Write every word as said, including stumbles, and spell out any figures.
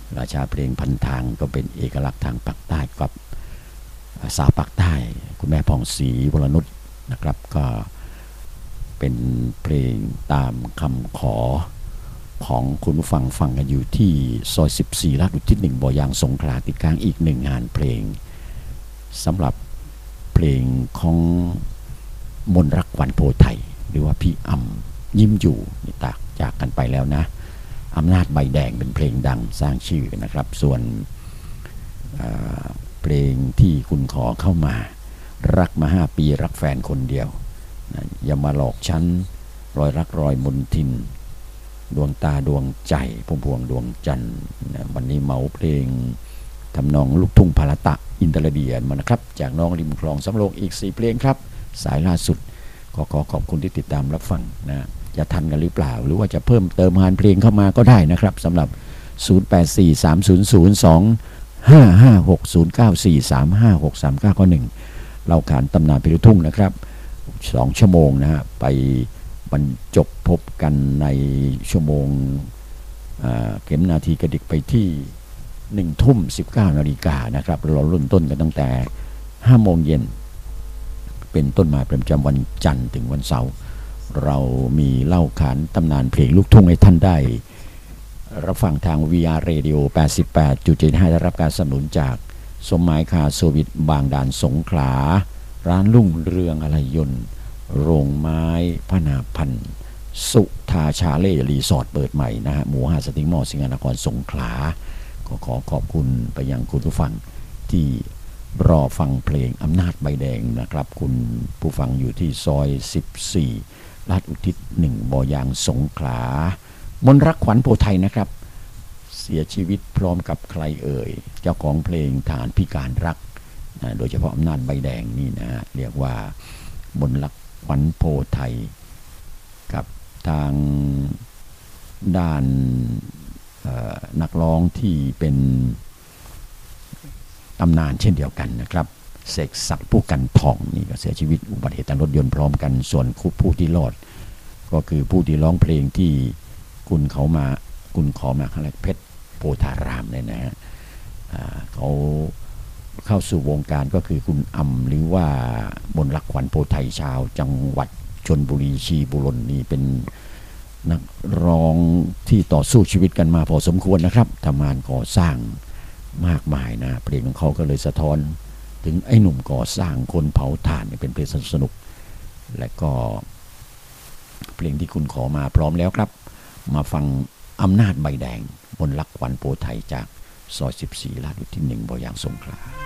ราชาเพลงพันทางก็เป็นเอกลักษณ์ทางภาคใต้กับสาวภาคใต้คุณแม่ผ่องศรีวรนุชนะครับก็เป็นเพลงตามคำขอของคุณผู้ฟังฟังกันอยู่ที่ซอยสิบสี่ลาดอุทิศหนึ่งบ่อยางสงขลาติดกลางอีกหนึ่งงานเพลงสำหรับเพลงของมนรักขวัญโพไทยหรือว่าพี่อ่ำยิ้มอยู่นี่ตากจากกันไปแล้วนะอำนาจใบแดงเป็นเพลงดังสร้างชื่อนะครับส่วนเพลงที่คุณขอเข้ามารักมาห้าปีรักแฟนคนเดียวนะอย่ามาหลอกฉันรอยรักรอยมนทินดวงตาดวงใจพุ่มพวงดวงจันทร์นะวันนี้เหมาเพลงทำนองลูกทุ่งภารตะอินเตอร์เดียนมานะครับจากน้องริมคลองสำโรงอีกสี่เพลงครับสายล่าสุดขอขอขอบคุณที่ติดตามรับฟังนะจะทันกันหรือเปล่าหรือว่าจะเพิ่มเติมงานเพลงเข้ามาก็ได้นะครับสำหรับศูนย์ แปด สี่ สาม ศูนย์ ศูนย์ สอง ห้า ห้า หก ศูนย์ เก้า สี่ สาม ห้า หก สาม เก้า หนึ่งเราขานตำนานเพลงลูกทุ่งนะครับสองชั่วโมงนะฮะไปบรรจบพบกันในชั่วโมงเข็มนาทีกระดิกไปที่หนึ่งทุ่มสิบเก้านาฬิกานะครับเราเริ่มต้นกันตั้งแต่ห้าโมงเย็นเป็นต้นมาประจำวันจันทร์ถึงวันเสาร์เรามีเล่าขานตำนานเพลงลูกทุ่งให้ท่านได้รับฟังทาง วี อาร์ Radio แปดสิบแปดจุดเจ็ดห้า ได้รับการสนับสนุนจากสมหมายคาโซวิตบางด่านสงขลาร้านลุ่งเรืองอะไรยนต์โรงไม้พนาพันธ์สุธาชาเล่รีสอร์ทเปิดใหม่นะฮะหมู่ห้าสติงมอสิงห์นครสงขลาขอขอขอบคุณไปยังคุณผู้ฟังที่รอฟังเพลงอำนาจใบแดงนะครับคุณผู้ฟังอยู่ที่ซอยสิบสี่ลาดอุทิศหนึ่งบ่อยางสงขลามนรักขวัญโพไทยนะครับเสียชีวิตพร้อมกับใครเอ่ยเจ้าของเพลงฐานพิการรักนะโดยเฉพาะอำนาจใบแดงนี่นะเรียกว่ามนรักขวัญโพไทยกับทางด้านนักร้องที่เป็นตำนานเช่นเดียวกันนะครับเสกศักดิ์ผู้กันทองนี่ก็เสียชีวิตอุบัติเหตุทางรถยนต์พร้อมกันส่วนผู้ที่รอดก็คือผู้ที่ร้องเพลงที่คุณเขามาคุณขอมาครั้งแรกเพชรโพธารามเนี่ยนะฮะเขาเข้าสู่วงการก็คือคุณอ่ำหรือว่ามนรักขวัญโพไทยชาวจังหวัดชลบุรีชีบุรนนี่เป็นนักร้องที่ต่อสู้ชีวิตกันมาพอสมควรนะครับทำงานก่อสร้างมากมายนะเพลงของเขาก็เลยสะท้อนถึงไอ้หนุ่มก่อสร้างคนเผาถ่านเป็นเพลงสนุกและก็เพลงที่คุณขอมาพร้อมแล้วครับมาฟังอำนาจใบแดงมนรักขวัญโพไทยจากซอยสิบสี่ลาดอุทิศหนึ่งบ่อยางสงขลา